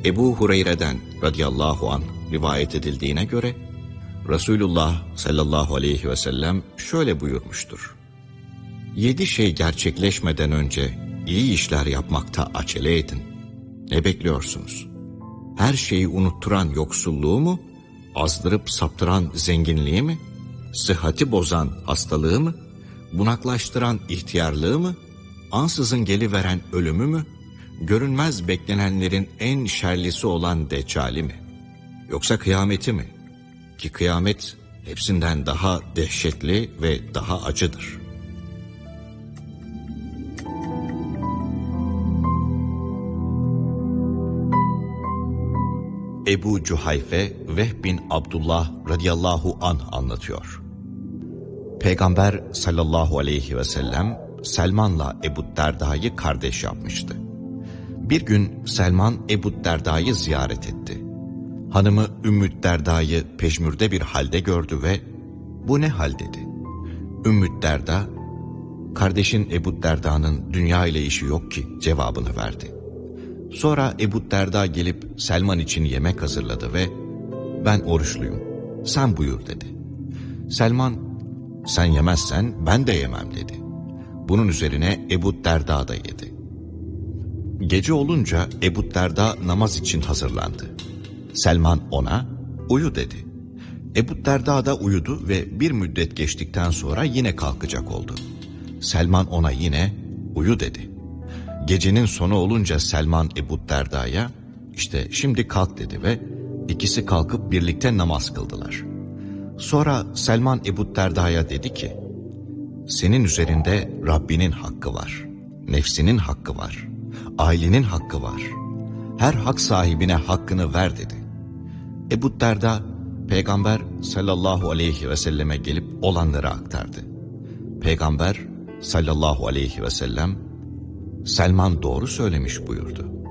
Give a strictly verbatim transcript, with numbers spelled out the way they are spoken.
Ebu Hureyre'den radıyallahu anh rivayet edildiğine göre Resulullah sallallahu aleyhi ve sellem şöyle buyurmuştur: Yedi şey gerçekleşmeden önce iyi işler yapmakta acele edin. Ne bekliyorsunuz? Her şeyi unutturan yoksulluğu mu? Azdırıp saptıran zenginliği mi? Sıhhati bozan hastalığı mı? Bunaklaştıran ihtiyarlığı mı? Ansızın geliveren ölümü mü? Görünmez beklenenlerin en şerlisi olan deccali mi? Yoksa kıyameti mi? Ki kıyamet hepsinden daha dehşetli ve daha acıdır. Ebu Cuhayfe Vehb bin Abdullah radıyallahu anh anlatıyor. Peygamber sallallahu aleyhi ve sellem Selman'la Ebu Derda'yı kardeş yapmıştı. Bir gün Selman Ebu Derda'yı ziyaret etti. Hanımı Ümmü Derda'yı peşmürde bir halde gördü ve "Bu ne hal?" dedi. Ümmü Derda, "Kardeşin Ebu Derda'nın dünya ile işi yok ki" cevabını verdi. Sonra Ebu Derda gelip Selman için yemek hazırladı ve "Ben oruçluyum, sen buyur" dedi. Selman, "Sen yemezsen ben de yemem" dedi. Bunun üzerine Ebu Derda da yedi. Gece olunca Ebu Derda namaz için hazırlandı. Selman ona "Uyu" dedi. Ebu Derda da uyudu ve bir müddet geçtikten sonra yine kalkacak oldu. Selman ona yine "Uyu" dedi. Gecenin sonu olunca Selman Ebu Derda'ya "İşte şimdi kalk" dedi ve ikisi kalkıp birlikte namaz kıldılar. Sonra Selman Ebu Derda'ya dedi ki, "Senin üzerinde Rabbinin hakkı var, nefsinin hakkı var, ailenin hakkı var. Her hak sahibine hakkını ver" dedi. Ebu Derda, Peygamber sallallahu aleyhi ve selleme gelip olanları aktardı. Peygamber sallallahu aleyhi ve sellem, "Selman doğru söylemiş" buyurdu.